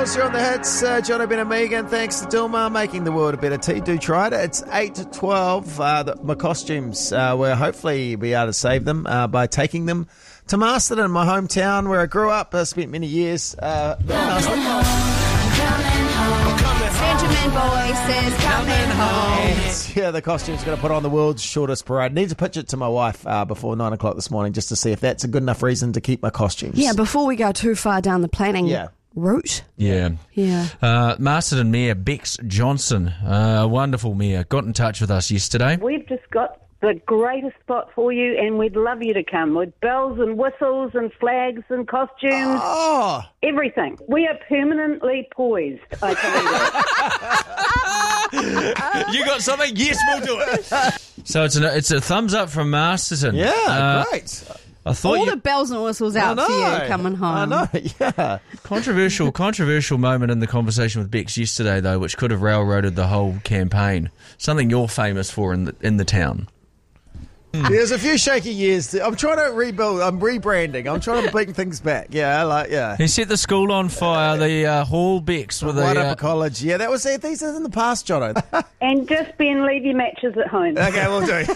Jules, you're on the hits. Jono, Ben and Megan, thanks to Dilmar, making the world a better tea. Do try it. It's 8 to 12. My costumes, we'll hopefully be able to save them by taking them to Masterton, my hometown, where I grew up, spent many years. Benjamin Boy says, coming home. Yeah, the costume's going to put on the world's shortest parade. I need to pitch it to my wife before 9 o'clock this morning just to see if that's a good enough reason to keep my costumes. Yeah, before we go too far down the planning route. Yeah. Masterton Mayor Bex Johnson, a wonderful mayor, got in touch with us yesterday. We've just got the greatest spot for you, and we'd love you to come with bells and whistles and flags and costumes. Oh! Everything. We are permanently poised, I tell you. You got something? Yes, we'll do it. So it's a thumbs up from Masterton. Yeah, great. I thought all the bells and whistles out for you coming home. I know, yeah. Controversial moment in the conversation with Bex yesterday, though, which could have railroaded the whole campaign. Something you're famous for in the town. There's a few shaky years. I'm trying to rebuild. I'm rebranding. I'm trying to bring things back. Yeah. He set the school on fire, the Hall Bex with White Upper College. Yeah, that was it. These are in the past, Jono. And just Ben, leave your matches at home. Okay, we'll do.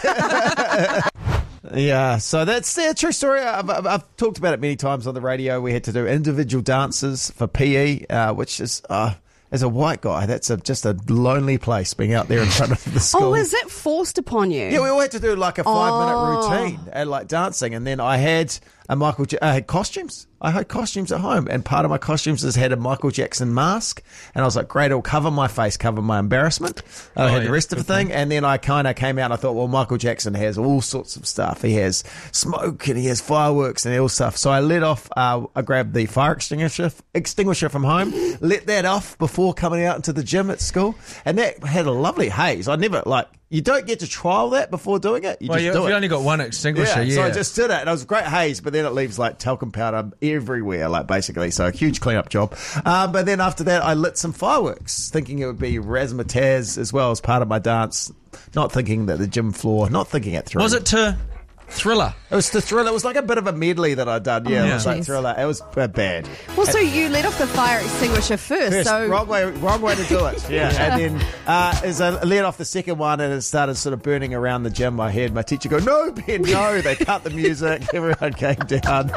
Yeah, so that's a true story. I've talked about it many times on the radio. We had to do individual dances for PE, which is... as a white guy, that's just a lonely place, being out there in front of the school. Oh, is it forced upon you? Yeah, we all had to do like a 5-minute routine and like dancing, and then I had I had costumes. I had costumes at home, and part of my costumes has had a Michael Jackson mask, and I was like, great, it'll cover my face, cover my embarrassment. I had the rest of the thing, and then I kind of came out and I thought, well, Michael Jackson has all sorts of stuff. He has smoke and he has fireworks and all stuff. So I let off, I grabbed the fire extinguisher from home, let that off before coming out into the gym at school, and that had a lovely haze. I never, you don't get to trial that before doing it. You only got one extinguisher, So I just did it, and it was a great haze, but then it leaves like talcum powder everywhere, basically. So a huge cleanup job. But then after that, I lit some fireworks, thinking it would be razzmatazz as well as part of my dance. Not thinking that the gym floor, not thinking it through. Was it to Thriller? It was to Thriller. It was like a bit of a medley that I'd done. Yeah, it was like Thriller. It was bad. Well, so you let off the fire extinguisher first. So wrong way to do it. Yeah, and then as I let off the second one, and it started sort of burning around the gym, I heard my teacher go, "No, Ben, no!" They cut the music. Everyone came down.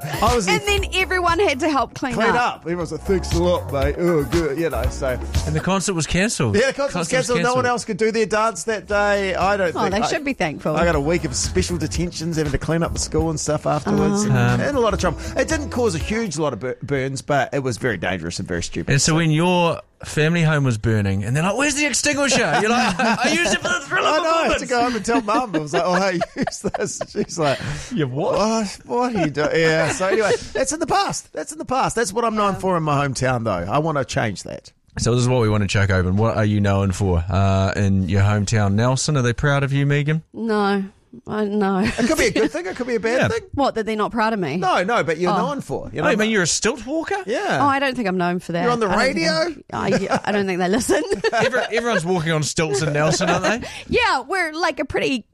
And then everyone had to help clean up. Everyone was like, "Thanks a lot, mate." Oh, good, So. And the concert was cancelled. Yeah, the concert was cancelled. No one else could do their dance that day. I don't think. They should be thankful. I got a week of special detentions, having to clean up the school and stuff afterwards, and a lot of trouble. It didn't cause a huge lot of burns, but it was very dangerous and very stupid. And so when your family home was burning, and they're like, "Where's the extinguisher?" You're like, "I used it for the Thriller performance." I had to go home and tell Mum. I was like, "Oh, hey, use this." She's like, "You what? What are you doing?" Yeah. So anyway, that's in the past. That's what I'm known for in my hometown, though. I want to change that. So this is what we want to check over. What are you known for in your hometown, Nelson? Are they proud of you, Megan? No. No. It could be a good thing, it could be a bad thing. What, that they're not proud of me? No, but you're known for. You mean you're a stilt walker? Yeah. Oh, I don't think I'm known for that. You're on the radio? I don't think they listen. Everyone's walking on stilts in Nelson, aren't they? Yeah, we're like a pretty